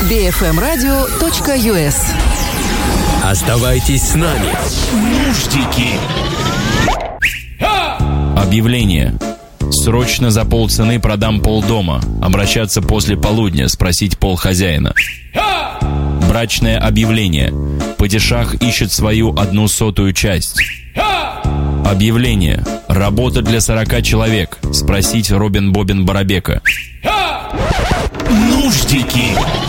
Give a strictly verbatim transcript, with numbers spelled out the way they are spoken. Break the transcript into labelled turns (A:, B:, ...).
A: би эф эм радио точка ю эс.
B: Оставайтесь с нами. Нуждики.
C: Объявление. Срочно за полцены продам полдома. Обращаться после полудня, спросить пол хозяина. Брачное объявление. Падишах ищет свою одну сотую часть. Объявление. Работа для сорока человек. Спросить Робин Бобин Барабека.
B: Нуждики.